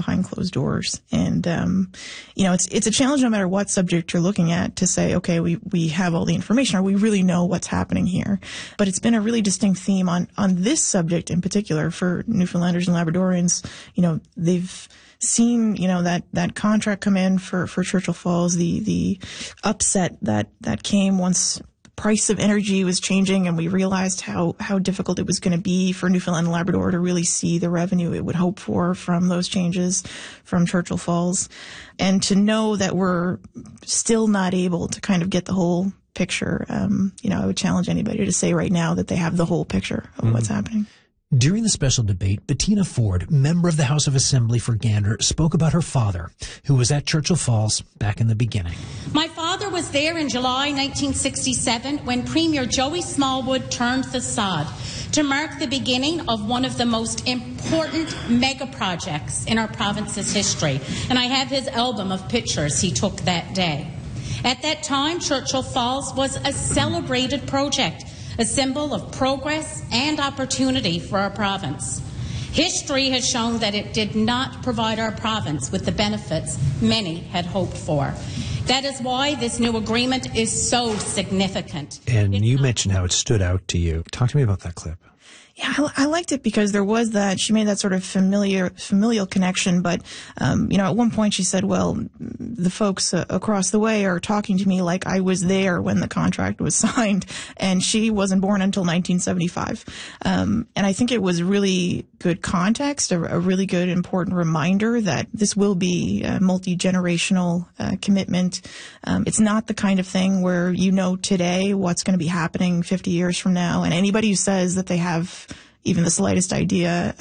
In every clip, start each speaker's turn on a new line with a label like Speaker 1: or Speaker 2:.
Speaker 1: behind closed doors. And, it's a challenge no matter what subject you're looking at to say, okay, we have all the information, or we really know what's happening here. But it's been a really distinct theme on this subject in particular for Newfoundlanders and Labradorians. They've seen, that contract come in for Churchill Falls, the upset that came once price of energy was changing, and we realized how difficult it was going to be for Newfoundland and Labrador to really see the revenue it would hope for from those changes from Churchill Falls. And to know that we're still not able to kind of get the whole picture, I would challenge anybody to say right now that they have the whole picture of what's happening.
Speaker 2: During the special debate, Bettina Ford, member of the House of Assembly for Gander, spoke about her father, who was at Churchill Falls back in the beginning.
Speaker 3: My father was there in July 1967 when Premier Joey Smallwood turned the sod to mark the beginning of one of the most important mega projects in our province's history. And I have his album of pictures he took that day. At that time, Churchill Falls was a celebrated project, a symbol of progress and opportunity for our province. History has shown that it did not provide our province with the benefits many had hoped for. That is why this new agreement is so significant.
Speaker 2: And you mentioned how it stood out to you. Talk to me about that clip.
Speaker 1: Yeah, I liked it because there was she made that sort of familial connection. But, at one point she said, well, the folks across the way are talking to me like I was there when the contract was signed. And she wasn't born until 1975. And I think it was really good context, a really good, important reminder that this will be a multi-generational commitment. It's not the kind of thing where today what's going to be happening 50 years from now. And anybody who says that they have even the slightest idea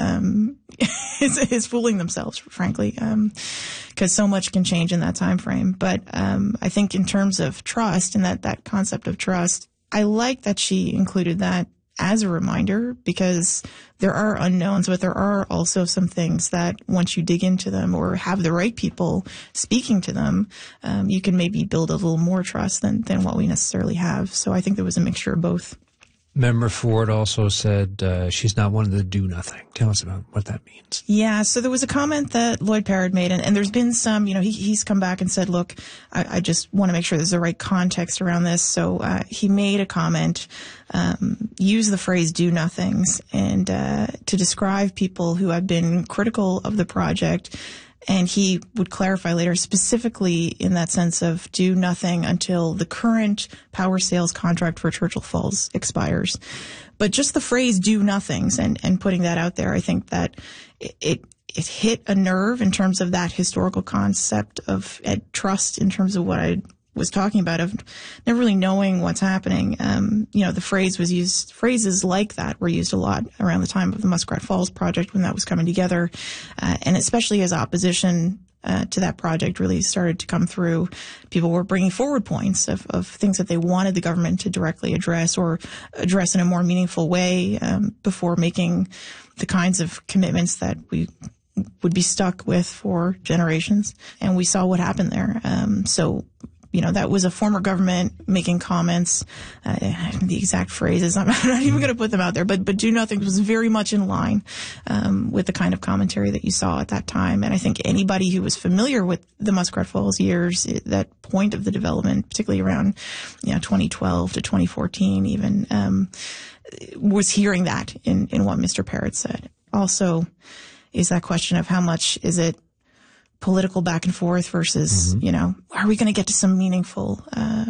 Speaker 1: is fooling themselves, frankly, because so much can change in that time frame. But I think in terms of trust and that concept of trust, I like that she included that as a reminder, because there are unknowns, but there are also some things that once you dig into them or have the right people speaking to them, you can maybe build a little more trust than what we necessarily have. So I think there was a mixture of both.
Speaker 2: Member Ford also said she's not one of the do-nothing. Tell us about what that means.
Speaker 1: Yeah, so there was a comment that Lloyd Parrott made, and there's been some, he's come back and said, look, I just want to make sure there's the right context around this. So he made a comment, use the phrase do-nothings, and to describe people who have been critical of the project. And he would clarify later, specifically in that sense of do nothing until the current power sales contract for Churchill Falls expires. But just the phrase do nothings and putting that out there, I think that it hit a nerve in terms of that historical concept of trust in terms of what I was talking about, of never really knowing what's happening. The phrases like that were used a lot around the time of the Muskrat Falls project when that was coming together. And especially as opposition to that project really started to come through, people were bringing forward points of things that they wanted the government to directly address or address in a more meaningful way before making the kinds of commitments that we would be stuck with for generations. And we saw what happened there. That was a former government making comments. The exact phrases, I'm not even going to put them out there, but do nothing was very much in line with the kind of commentary that you saw at that time. And I think anybody who was familiar with the Muskrat Falls years, that point of the development, particularly around 2012 to 2014 even, was hearing that in what Mr. Parrott said. Also is that question of how much is it political back and forth versus, are we going to get to some meaningful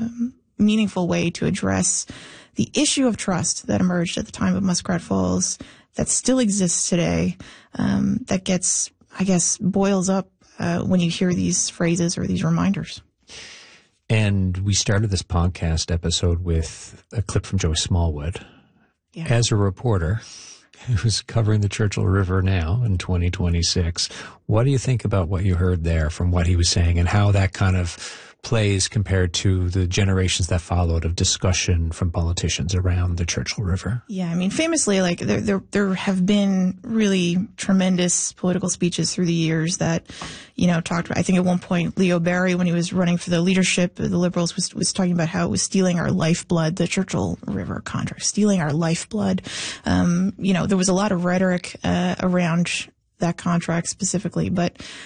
Speaker 1: way to address the issue of trust that emerged at the time of Muskrat Falls that still exists today, that gets, boils up when you hear these phrases or these reminders.
Speaker 2: And we started this podcast episode with a clip from Joey Smallwood.
Speaker 1: Yeah.
Speaker 2: As a reporter who's covering the Churchill River now in 2026, what do you think about what you heard there from what he was saying and how that kind of plays compared to the generations that followed of discussion from politicians around the Churchill River?
Speaker 1: Yeah, famously, there have been really tremendous political speeches through the years that, talked about, I think at one point, Leo Barry, when he was running for the leadership of the Liberals, was talking about how it was stealing our lifeblood, the Churchill River contract, stealing our lifeblood. There was a lot of rhetoric around that contract specifically, but